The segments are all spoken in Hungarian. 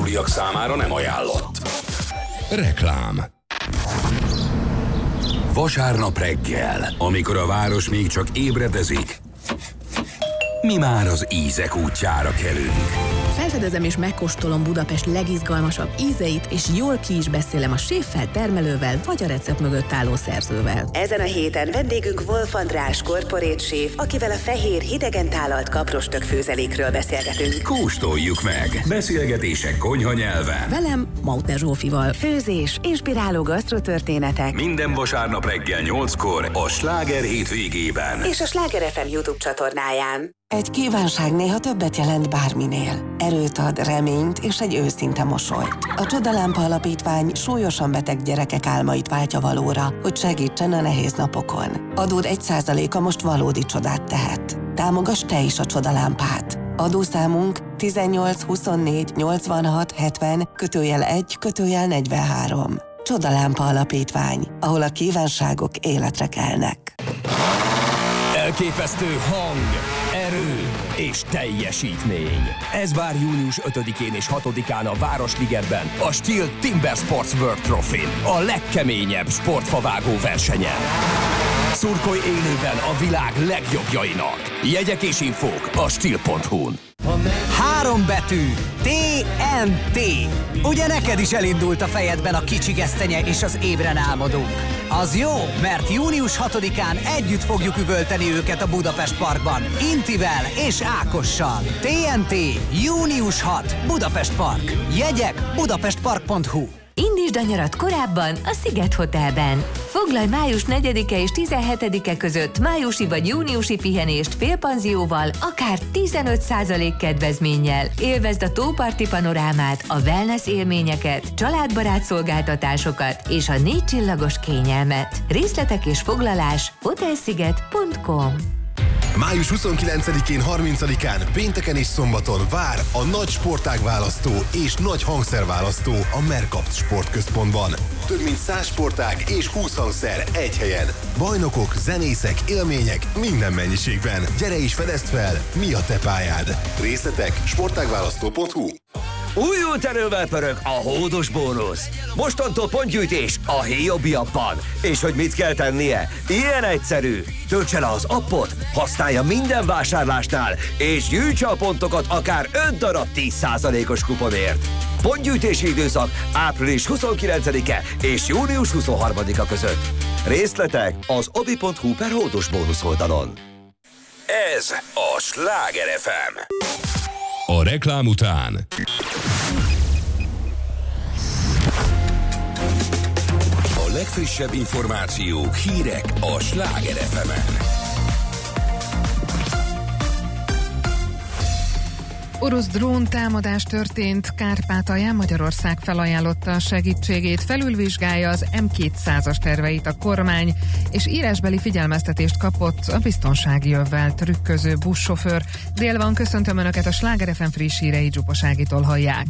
távoliak számára nem ajánlott. Reklám. Vasárnap reggel, amikor a város még csak ébredezik, mi már az ízek útjára kelünk. Felfedezem és megkóstolom Budapest legizgalmasabb ízeit, és jól ki is beszélem a séffel, termelővel, vagy a recept mögött álló szerzővel. Ezen a héten vendégünk Wolf András, corporate chef, akivel a fehér, hidegen tálalt kaprostök főzelékről beszélgetünk. Kóstoljuk meg! Beszélgetések konyha nyelven. Velem, Mautner Zsófival. Főzés, inspiráló gasztrotörténetek. Minden vasárnap reggel 8-kor a Sláger hétvégében. És a Sláger FM YouTube csatornáján. Egy kívánság néha többet jelent bárminél. Erőt ad, reményt és egy őszinte mosolyt. A Csodalámpa Alapítvány súlyosan beteg gyerekek álmait váltja valóra, hogy segítsen a nehéz napokon. Adód 1%-a most valódi csodát tehet. Támogass te is a Csodalámpát. Adószámunk 18 24 86 70 /1/43. Csodalámpa Alapítvány, ahol a kívánságok életre kelnek. Elképesztő hang, erő és teljesítmény. Ez vár június 5-én és 6-án a Városligetben, a Steel Timber Sports World Trophy-n, a legkeményebb sportfavágó versenyen. Szurkolj élőben a világ legjobbjainak. Jegyek és infók a steel.hu-n. 3 betű, TNT. Ugye neked is elindult a fejedben a kicsi gesztenye és az ébren álmodók? Az jó, mert június 6-án együtt fogjuk üvölteni őket a Budapest Parkban, Intivel és Ákossal. TNT, június 6, Budapest Park. Jegyek budapestpark.hu. Indítsd a nyarat korábban a Sziget Hotelben. Foglalj május 4-e és 17-e között májusi vagy júniusi pihenést félpanzióval, akár 15% kedvezménnyel. Élvezd a tóparti panorámát, a wellness élményeket, családbarát szolgáltatásokat és a 4 csillagos kényelmet. Részletek és foglalás hotelsziget.com. Május 29-én, 30-án, pénteken és szombaton vár a nagy sportágválasztó és nagy hangszerválasztó a Mercapt Sportközpontban. Több mint 100 sportág és 20 hangszer egy helyen. Bajnokok, zenészek, élmények minden mennyiségben. Gyere és fedezd fel, mi a te pályád. Részletek sportágválasztó.hu. Újult erővel pörög a hódos bónusz. Mostantól pontgyűjtés a Héjobbi appban. És hogy mit kell tennie? Ilyen egyszerű. Töltse le az appot, használja minden vásárlásnál, és gyűjtse a pontokat akár 5 darab 10%-os kuponért. Pontgyűjtési időszak április 29-e és június 23-a között. Részletek az obi.hu/hódos bónusz oldalon. Ez a Sláger FM. A reklám után a legfrissebb információk, hírek a Sláger FM-en. Orosz drón támadás történt Kárpátalján, Magyarország felajánlotta a segítségét, felülvizsgálja az M200-as terveit a kormány, és írásbeli figyelmeztetést kapott a biztonsági övvel trükköző buszsofőr. Dél van, köszöntöm Önöket, a Sláger FM friss hírei Zsupas Ágitól hallják.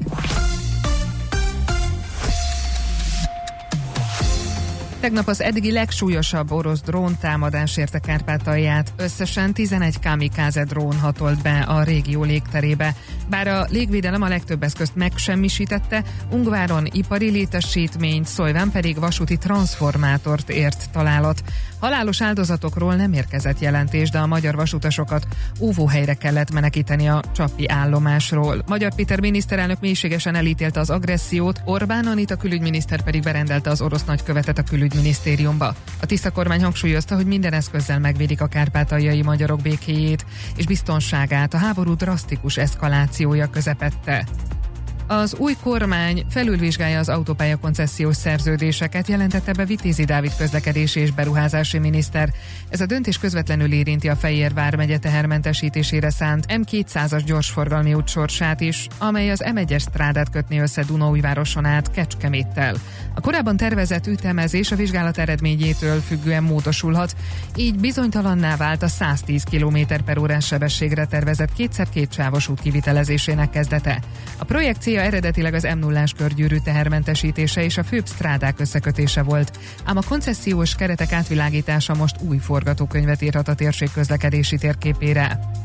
Tegnap az eddigi legsúlyosabb orosz drón támadás érte Kárpátalját. Összesen 11 kamikaze drón hatolt be a régió légterébe. Bár a légvédelem a legtöbb eszközt megsemmisítette, Ungváron ipari létesítményt, Szolván pedig vasúti transzformátort ért találat. Halálos áldozatokról nem érkezett jelentés, de a magyar vasutasokat óvóhelyre kellett menekíteni a Csapi állomásról. Magyar Péter miniszterelnök mélységesen elítélte az agressziót, Orbán Anita külügyminiszter pedig berendelte az orosz nagykövetet a külügyminisztériumba. A tiszta kormány hangsúlyozta, hogy minden eszközzel megvédik a kárpátaljai magyarok békéjét és biztonságát a háború drasztikus eszkalációja közepette. Az új kormány felülvizsgálja az autópálya koncesziós szerződéseket, jelentette be Vitézi Dávid közlekedési és beruházási miniszter. Ez a döntés közvetlenül érinti a Fejér vármegye tehermentesítésére szánt M200-as gyorsforgalmi út sorsát is, amely az M1-es strádát kötné össze Dunaújvároson át Kecskeméttel. A korábban tervezett ütemezés a vizsgálat eredményétől függően módosulhat, így bizonytalanná vált a 110 km/h sebességre tervezett 2x2 sávos út kivitelezésének kezdete. A projekt célja eredetileg az M0-ás körgyűrű tehermentesítése és a főbb strádák összekötése volt, ám a koncesziós keretek átvilágítása most új forgatókönyvet írhat a térség közlekedési térképére.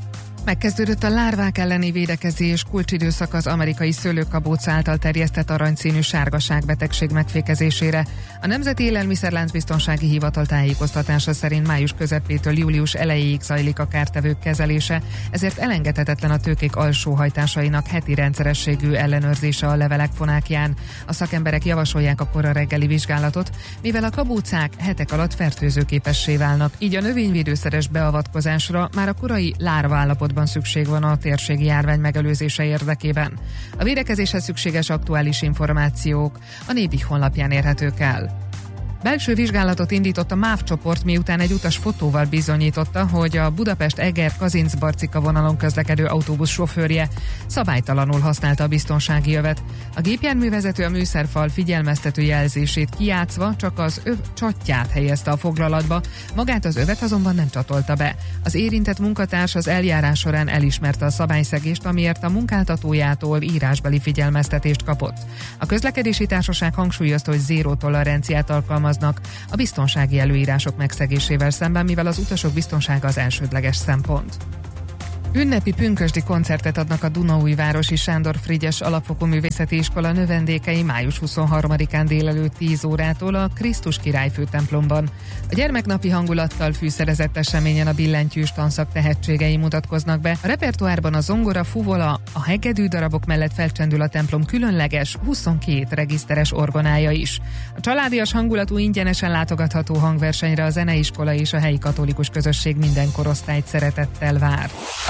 Megkezdődött a lárvák elleni védekezés, kulcsidőszak az amerikai szőlőkabóc által terjesztett aranyszínű sárgaságbetegség megfékezésére. A Nemzeti Élelmiszerláncbiztonsági Hivatal tájékoztatása szerint május közepétől július elejéig zajlik a kártevők kezelése, ezért elengedhetetlen a tőkék alsóhajtásainak heti rendszerességű ellenőrzése a levelek fonákján. A szakemberek javasolják a kora reggeli vizsgálatot, mivel a kabócák hetek alatt fertőzőképessé válnak, így a növényvédőszeres beavatkozásra már a korai lárva állapotban szükség van a térségi járvány megelőzése érdekében. A védekezéshez szükséges aktuális információk a Nébi honlapján érhetők el. Belső vizsgálatot indított a MÁV csoport, miután egy utas fotóval bizonyította, hogy a Budapest-Eger-Kazincbarcika vonalon közlekedő autóbusz sofőrje szabálytalanul használta a biztonsági övet. A gépjárművezető a műszerfal figyelmeztető jelzését kijátszva csak az öv csatját helyezte a foglalatba, magát az övet azonban nem csatolta be. Az érintett munkatárs az eljárás során elismerte a szabályszegést, amiért a munkáltatójától írásbeli figyelmeztetést kapott. A közlekedési társaság hangsúlyozta, hogy zéró toleranciát alkalmaz a biztonsági előírások megszegésével szemben, mivel az utasok biztonsága az elsődleges szempont. Ünnepi pünkösdi koncertet adnak a Dunaújvárosi Sándor Frigyes Alapfokú Művészeti Iskola növendékei május 23-án délelőtt 10 órától a Krisztus Király főtemplomban. A gyermeknapi hangulattal fűszerezett eseményen a billentyűs tanszak tehetségei mutatkoznak be. A repertoárban a zongora, fuvola, a hegedű darabok mellett felcsendül a templom különleges 22 regiszteres orgonája is. A családias hangulatú, ingyenesen látogatható hangversenyre a zeneiskola és a helyi katolikus közösség minden korosztályt szeretettel vár.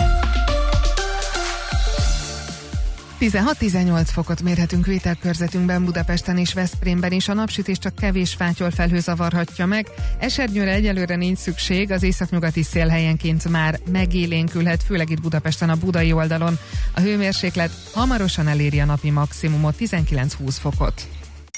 16-18 fokot mérhetünk vételkörzetünkben, Budapesten és Veszprémben is. A napsütés csak kevés fátyol felhő zavarhatja meg. Esernyőre egyelőre nincs szükség, az északnyugati szél helyenként már megélénkülhet, főleg itt Budapesten a budai oldalon. A hőmérséklet hamarosan eléri a napi maximumot, 19-20 fokot.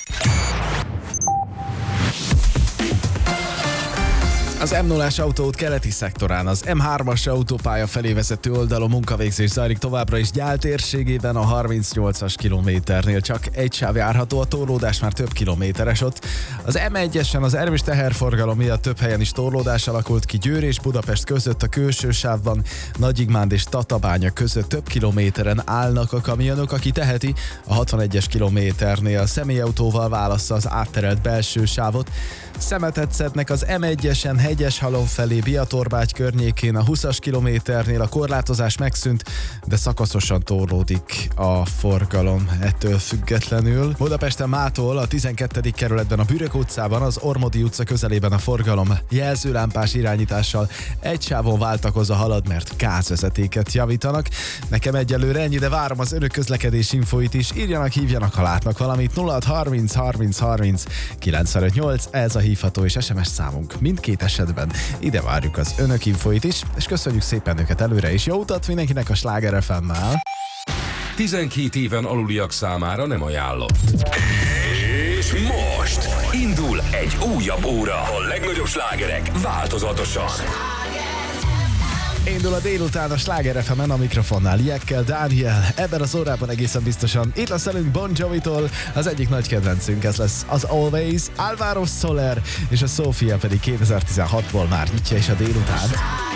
Az M0-as autóút keleti szektorán az M3-as autópálya felé vezető oldalon munkavégzés zajlik továbbra is Gyál térségében, a 38-as kilométernél csak egy sáv járható, a torlódás már több kilométeres ott. Az M1-esen az erős teherforgalom miatt több helyen is torlódás alakult ki Győr és Budapest között, a külső sávban Nagyigmánd és Tatabánya között több kilométeren állnak a kamionok, aki teheti, a 61-es kilométernél a személyautóval válassza az átterelt belső sávot. Szemetet szednek az M1-esen Hegyeshalom felé Biatorbágy környékén, a 20-as kilométernél a korlátozás megszűnt, de szakaszosan torlódik a forgalom ettől függetlenül. Budapesten mától a 12. kerületben a Bürök utcában, az Ormodi utca közelében a forgalom jelzőlámpás irányítással egy sávon váltakozva halad, mert gázvezetéket javítanak. Nekem egyelőre ennyi, de várom az önök közlekedés infoit is. Írjanak, hívjanak, ha látnak valamit. 0630 30 30 958, ez a hívható és SMS számunk. Mindkét esetben ide várjuk az önök infoit is, és köszönjük szépen őket előre is. Jó utat mindenkinek a Sláger FM-mel! 12 éven aluliak számára nem ajánlott. És most indul egy újabb óra. A legnagyobb slágerek változatosan. Indul a délután a Sláger FM-en, a mikrofonnál Jekkel, Dániel. Ebben az órában egészen biztosan itt lesz velünk Bon Jovi-tól, az egyik nagy kedvencünk, ez lesz az Always, Alvaro Soler, és a Sofia pedig 2016-ból már nyitja is a délután.